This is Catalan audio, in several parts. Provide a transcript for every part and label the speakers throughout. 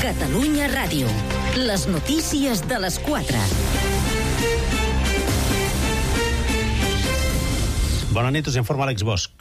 Speaker 1: Catalunya Ràdio. Les notícies de les 4.
Speaker 2: Bona nit, us informa Àlex Bosch.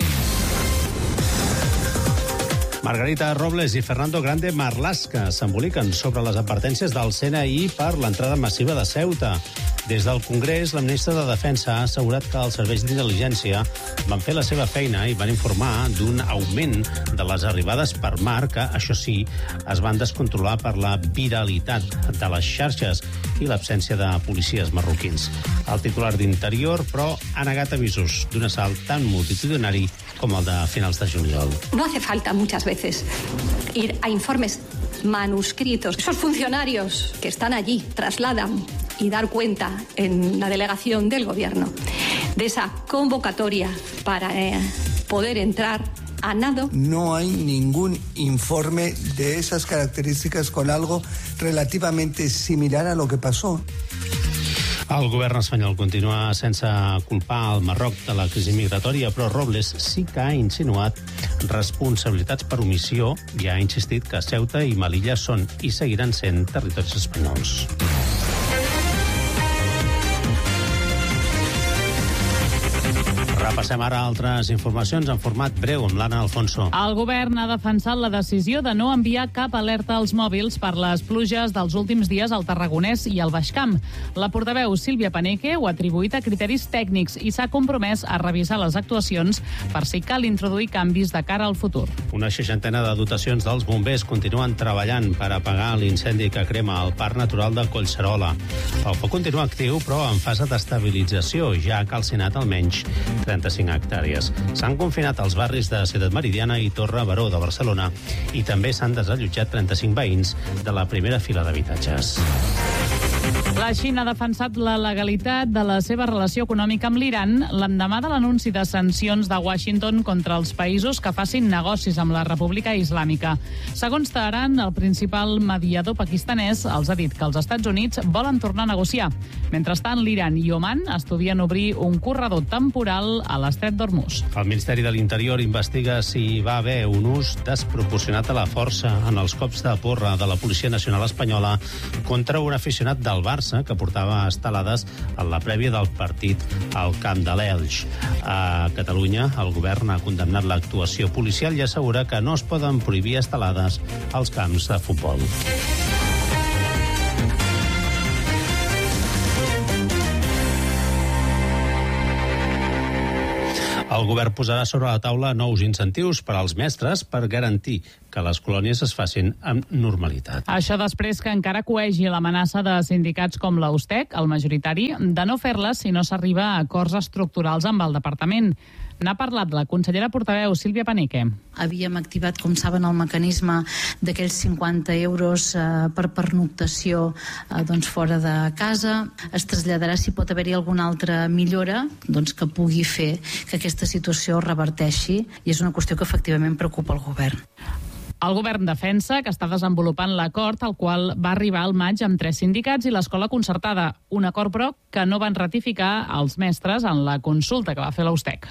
Speaker 2: Margarita Robles i Fernando Grande Marlaska s'emboliquen sobre les advertències del CNI per l'entrada massiva de Ceuta. Des del Congrés, la ministra de Defensa ha assegurat que els serveis d'intel·ligència van fer la seva feina i van informar d'un augment de les arribades per mar que, això sí, es van descontrolar per la viralitat de les xarxes i l'absència de policies marroquins. El titular d'Interior, però, ha negat avisos d'un assalt tan multitudinari com el de finals de juliol.
Speaker 3: No hace falta muchas veces ir a informes manuscritos. Esos funcionarios que están allí trasladan y dar cuenta en la delegación del gobierno de esa convocatoria para poder entrar a nado.
Speaker 4: No hay ningún informe de esas características con algo relativamente similar a lo que pasó.
Speaker 2: El govern espanyol continua sense culpar el Marroc de la crisi migratòria, però Robles sí que ha insinuat responsabilitats per omissió i ha insistit que Ceuta i Melilla són i seguiran sent territoris espanyols. Repassem ara altres informacions en format breu amb l'Anna Alfonso.
Speaker 5: El govern ha defensat la decisió de no enviar cap alerta als mòbils per les pluges dels últims dies al Tarragonès i al Baix Camp. La portaveu Sílvia Paneque ho ha atribuït a criteris tècnics i s'ha compromès a revisar les actuacions per si cal introduir canvis de cara al futur.
Speaker 2: Una 60 de dotacions dels bombers continuen treballant per apagar l'incendi que crema al Parc Natural de Collserola. El foc continua actiu, però en fase d'estabilització, ja ha calcinat almenys 35 hectàrees. S'han confinat els barris de Ciutat Meridiana i Torre Baró de Barcelona i també s'han desallotjat 35 veïns de la primera fila d'habitatges.
Speaker 5: La Xina ha defensat la legalitat de la seva relació econòmica amb l'Iran l'endemà de l'anunci de sancions de Washington contra els països que facin negocis amb la República Islàmica. Segons Teheran, el principal mediador pakistanès els ha dit que els Estats Units volen tornar a negociar. Mentrestant, l'Iran i Oman estudien obrir un corredor temporal a l'estret d'Hormuz.
Speaker 2: El Ministeri de l'Interior investiga si hi va haver un ús desproporcionat a la força en els cops de porra de la Policia Nacional Espanyola contra un aficionat del Barça que portava estelades en la prèvia del partit al camp de l'Elx. A Catalunya, el govern ha condemnat l'actuació policial i assegura que no es poden prohibir estelades als camps de futbol. El govern posarà sobre la taula nous incentius per als mestres per garantir que les colònies es facin amb normalitat.
Speaker 5: Això després que encara coegi l'amenaça de sindicats com l'Austec, el majoritari, de no fer-les si no s'arriba a acords estructurals amb el departament. N'ha parlat la consellera portaveu Sílvia Paneque.
Speaker 6: Havíem activat, com saben, el mecanisme d'aquells 50 euros per pernoctació fora de casa. Es traslladarà si pot haver-hi alguna altra millora que pugui fer que aquesta situació reverteixi, i és una qüestió que efectivament preocupa el govern.
Speaker 5: El govern defensa que està desenvolupant l'acord al qual va arribar al maig amb 3 sindicats i l'escola concertada. Un acord, però, que no van ratificar els mestres en la consulta que va fer l'Austec.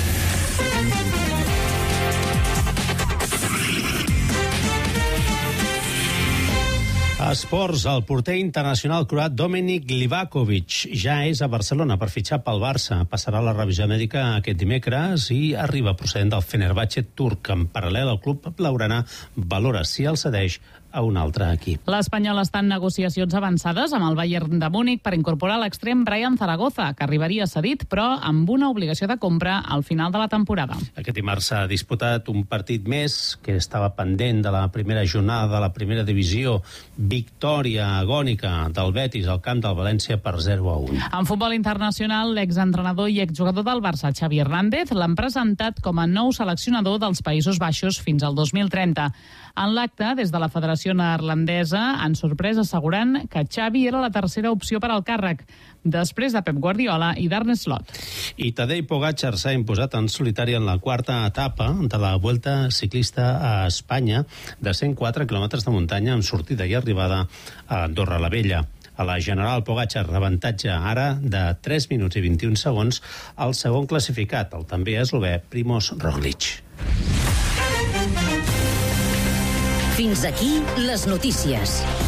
Speaker 2: Esports, el porter internacional croat Dominik Livakovic ja és a Barcelona per fitxar pel Barça. Passarà la revisió mèdica aquest dimecres i arriba procedent del Fenerbahçe turc. En paral·lel, el club blaugrana valora si el cedeix a un altre equip.
Speaker 5: L'Espanyol està en negociacions avançades amb el Bayern de Múnich per incorporar l'extrem Brian Zaragoza, que arribaria cedit, però amb una obligació de compra al final de la temporada.
Speaker 2: Aquest dimarts s'ha disputat un partit més que estava pendent de la primera jornada de la primera divisió. Victòria agònica del Betis al camp del València per 0-1.
Speaker 5: En futbol internacional, l'exentrenador i exjugador del Barça, Xavi Hernández, l'han presentat com a nou seleccionador dels Països Baixos fins al 2030. En l'acte, des de la Federació Neerlandesa, han sorprès assegurant que Xavi era la tercera opció per al càrrec, després de Pep Guardiola i d'Arne Slot.
Speaker 2: I Tadej Pogačar s'ha imposat en solitari en la quarta etapa de la Vuelta Ciclista a Espanya de 104 quilòmetres de muntanya amb sortida i arribada a Andorra la Vella. A la general, Pogačar avantatja ara de 3 minuts i 21 segons al segon classificat, el també eslové Primož Roglič.
Speaker 1: Fins aquí les notícies.